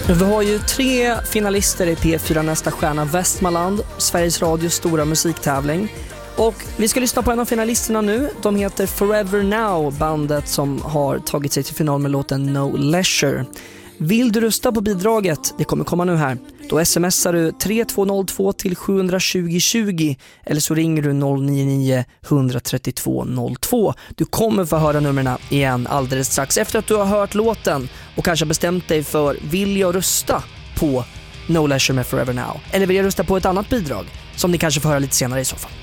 Vi har ju 3 finalister i P4 Nästa stjärna Västmanland, Sveriges Radios stora musiktävling. Och vi ska lyssna på en av finalisterna nu. De heter Forever Now, bandet som har tagit sig till final med låten No Leisure. Vill du rösta på bidraget? Det kommer komma nu här. Då smsar du 3202 till 72020 eller så ringer du 099 132 02. Du kommer få höra numren igen alldeles strax efter att du har hört låten och kanske bestämt dig för vill jag rösta på No Leisure med Forever Now eller vill jag rösta på ett annat bidrag som ni kanske får höra lite senare i så fall.